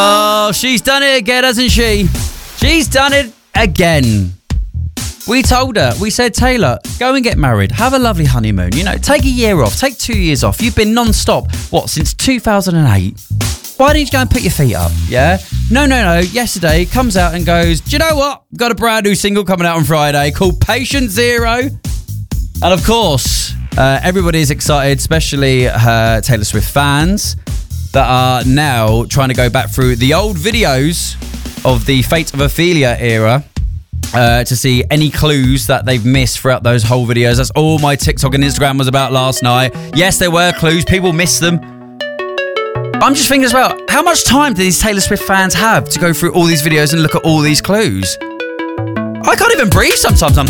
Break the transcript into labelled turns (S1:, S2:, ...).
S1: Oh, she's done it again, hasn't she? She's done it again. We told her, we said, Taylor, go and get married. Have a lovely honeymoon. You know, take a year off. Take 2 years off. You've been non-stop, since 2008? Why don't you go and put your feet up, yeah? No. Yesterday, comes out and goes, do you know what? Got a brand new single coming out on Friday called Patient Zero. And of course, everybody's excited, especially Taylor Swift fans that are now trying to go back through the old videos of the Fate of Ophelia era to see any clues that they've missed throughout those whole videos. That's all my TikTok and Instagram was about last night. Yes, there were clues. People missed them. I'm just thinking as well, how much time do these Taylor Swift fans have to go through all these videos and look at all these clues? I can't even breathe sometimes. I'm